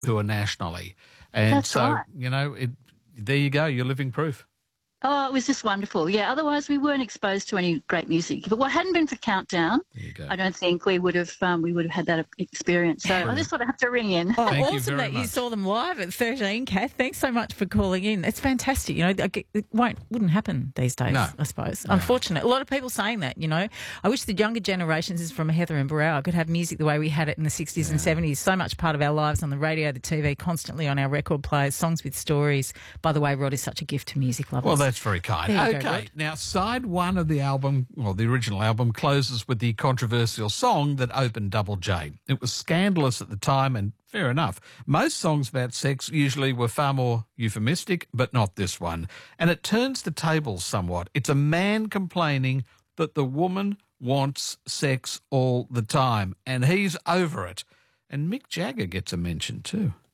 tour nationally. And That's so, right. there you go. You're living proof. Oh, it was just wonderful. Yeah, otherwise we weren't exposed to any great music. But what hadn't been for Countdown, There you go. I don't think we would have had that experience. So I just thought I'd have to ring in. Oh, Thank you awesome very that you much. saw them live at 13, Kath. Thanks so much for calling in. It's fantastic. It wouldn't happen these days, No. I suppose. Unfortunate. A lot of people saying that, I wish the younger generations, is from Heather and Barrow, could have music the way we had it in the 60s and 70s. So much part of our lives on the radio, the TV, constantly on our record players, songs with stories. By the way, Rod is such a gift to music lovers. Well, that's very kind. There you go, Okay, Rod. now side one of the album, well, the original album, closes with the controversial song that opened Double J. It was scandalous at the time, and fair enough. Most songs about sex usually were far more euphemistic, but not this one. And it turns the tables somewhat. It's a man complaining that the woman wants sex all the time, and he's over it. And Mick Jagger gets a mention too.